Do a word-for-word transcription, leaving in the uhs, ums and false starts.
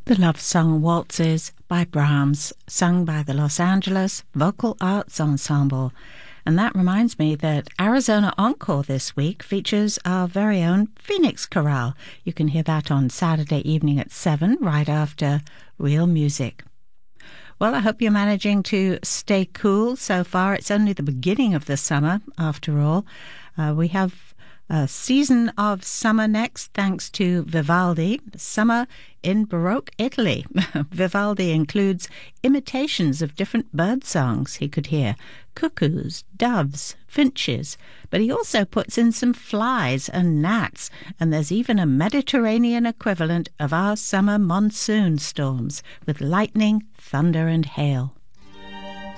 The Love Song Waltzes by Brahms, sung by the Los Angeles Vocal Arts Ensemble. And that reminds me that Arizona Encore this week features our very own Phoenix Chorale. You can hear that on Saturday evening at seven, right after Real Music. Well, I hope you're managing to stay cool so far. It's only the beginning of the summer, after all. Uh, we have a season of summer next, thanks to Vivaldi, Summer in Baroque Italy. Vivaldi includes imitations of different bird songs he could hear, cuckoos, doves, finches, but he also puts in some flies and gnats, and there's even a Mediterranean equivalent of our summer monsoon storms with lightning, thunder and hail.